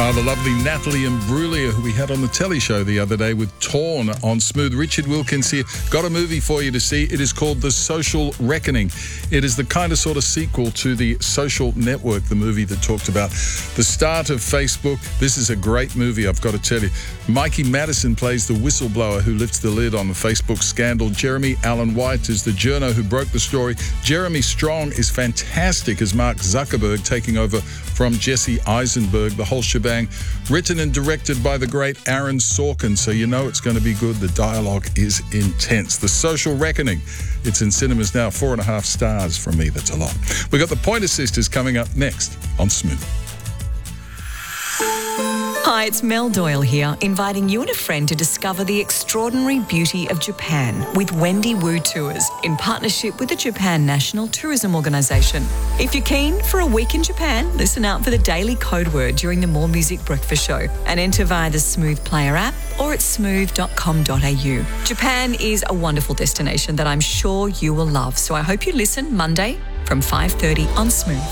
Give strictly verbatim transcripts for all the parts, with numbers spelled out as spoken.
Oh, the lovely Natalie Imbruglia, who we had on the telly show the other day with Torn on Smooth. Richard Wilkins here. Got a movie for you to see. It is called The Social Reckoning. It is the kind of sort of sequel to The Social Network, the movie that talked about the start of Facebook. This is a great movie, I've got to tell you. Mikey Madison plays the whistleblower who lifts the lid on the Facebook scandal. Jeremy Allen White is the journo who broke the story. Jeremy Strong is fantastic as Mark Zuckerberg, taking over from Jesse Eisenberg, the whole shebang. Written and directed by the great Aaron Sorkin, so you know it's going to be good. The dialogue is intense. The Social Reckoning. It's in cinemas now. Four and a half stars from me. That's a lot. We got the Pointer Sisters coming up next on Smooth. Hi, it's Mel Doyle here, inviting you and a friend to discover the extraordinary beauty of Japan with Wendy Wu Tours in partnership with the Japan National Tourism Organisation. If you're keen for a week in Japan, listen out for the daily code word during the More Music Breakfast Show and enter via the Smooth Player app or at smooth dot com dot a u. Japan is a wonderful destination that I'm sure you will love, so I hope you listen Monday from five thirty on Smooth.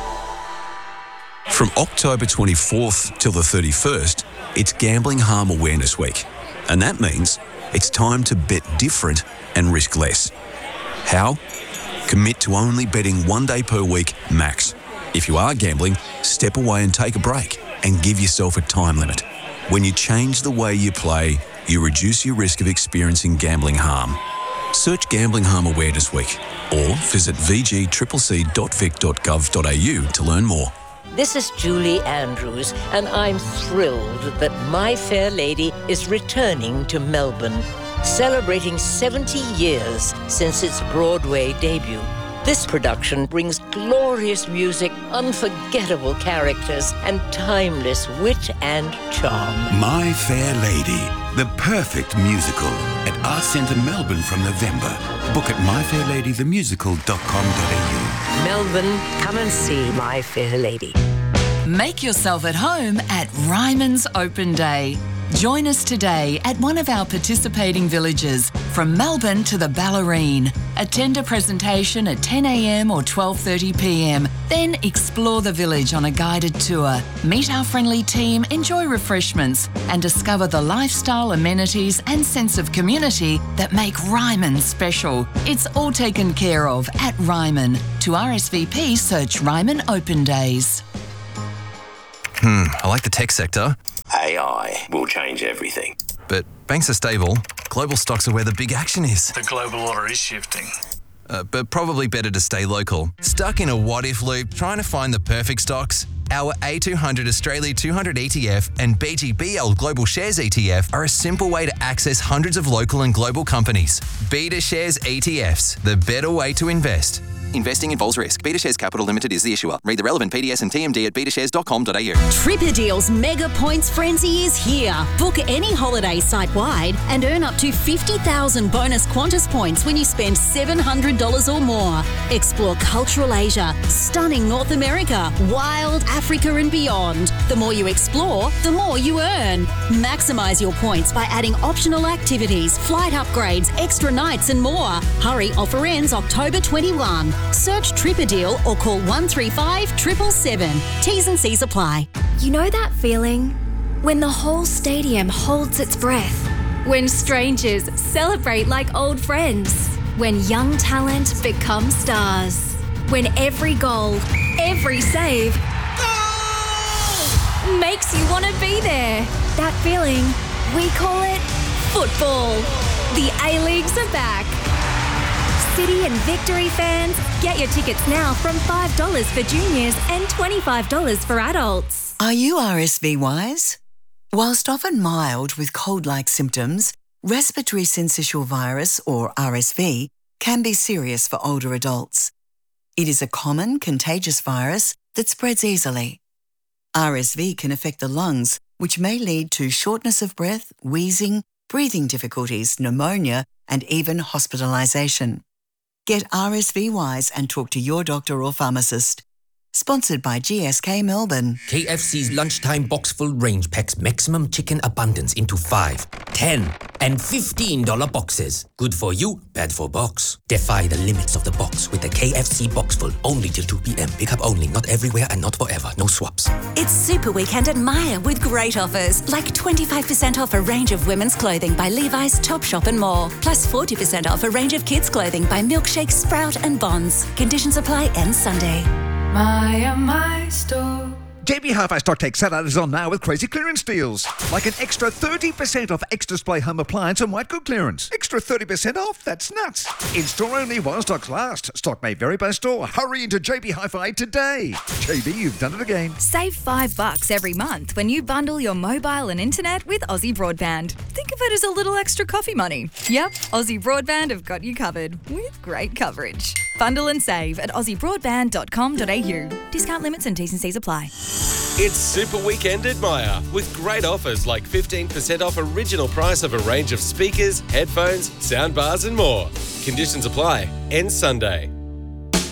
From October twenty-fourth till the thirty-first, it's Gambling Harm Awareness Week. And that means it's time to bet different and risk less. How? Commit to only betting one day per week max. If you are gambling, step away and take a break and give yourself a time limit. When you change the way you play, you reduce your risk of experiencing gambling harm. Search Gambling Harm Awareness Week or visit v g c c c dot vic dot gov dot a u to learn more. This is Julie Andrews, and I'm thrilled that My Fair Lady is returning to Melbourne, celebrating seventy years since its Broadway debut. This production brings glorious music, unforgettable characters, and timeless wit and charm. My Fair Lady, the perfect musical at Arts Centre Melbourne from November. Book at my fair lady the musical dot com dot a u. Melbourne, come and see My Fair Lady. Make yourself at home at Ryman's Open Day. Join us today at one of our participating villages, from Melbourne to the Ballerine. Attend a presentation at ten a m or twelve thirty p m. Then explore the village on a guided tour. Meet our friendly team, enjoy refreshments, and discover the lifestyle, amenities and sense of community that make Ryman special. It's all taken care of at Ryman. To R S V P, search Ryman Open Days. Hmm, I like the tech sector. A I will change everything. But banks are stable. Global stocks are where the big action is. The global order is shifting. Uh, but probably better to stay local. Stuck in a what-if loop trying to find the perfect stocks? Our A two hundred Australia two hundred E T F and B G B L Global Shares E T F are a simple way to access hundreds of local and global companies. Beta Shares E T Fs, the better way to invest. Investing involves risk. Beta Shares Capital Limited is the issuer. Read the relevant P D S and T M D at beta shares dot com dot a u. Tripper Deals Mega Points Frenzy is here. Book any holiday site-wide and earn up to fifty thousand bonus Qantas points when you spend seven hundred dollars or more. Explore cultural Asia, stunning North America, wild Africa and beyond. The more you explore, the more you earn. Maximise your points by adding optional activities, flight upgrades, extra nights and more. Hurry, offer ends October twenty-first. Search Tripper Deal or call one three five seven seven seven. T's and C's apply. You know that feeling? When the whole stadium holds its breath. When strangers celebrate like old friends. When young talent becomes stars. When every goal, every save oh! makes you want to be there. That feeling, we call it football. The A-Leagues are back. City and Victory fans, get your tickets now from five dollars for juniors and twenty-five dollars for adults. Are you R S V wise? Whilst often mild with cold-like symptoms, respiratory syncytial virus, or R S V, can be serious for older adults. It is a common contagious virus that spreads easily. R S V can affect the lungs, which may lead to shortness of breath, wheezing, breathing difficulties, pneumonia, and even hospitalisation. Get R S V wise and talk to your doctor or pharmacist. Sponsored by G S K Melbourne. K F C's lunchtime box full range packs maximum chicken abundance into five, ten, and fifteen dollar boxes. Good for you, bad for box. Defy the limits of the box with the K F C box full only till two p m. Pick up only, not everywhere and not forever. No swaps. It's super super weekend at Myer with great offers, like twenty-five percent off a range of women's clothing by Levi's, Topshop and more, plus forty percent off a range of kids' clothing by Milkshake, Sprout and Bonds. Conditions apply end Sunday. Myer, my store. J B Hi-Fi Stock Take Saturday is on now with crazy clearance deals. Like an extra thirty percent off X-Display home appliance and white good clearance. Extra thirty percent off? That's nuts. In-store only while stocks last. Stock may vary by store. Hurry into J B Hi-Fi today. J B, you've done it again. Save five bucks every month when you bundle your mobile and internet with Aussie Broadband. Think of it as a little extra coffee money. Yep, Aussie Broadband have got you covered with great coverage. Bundle and save at aussie broadband dot com dot a u. Discount limits and T's and C's apply. It's Super Weekend at Myer with great offers like fifteen percent off original price of a range of speakers, headphones, soundbars and more. Conditions apply. End Sunday.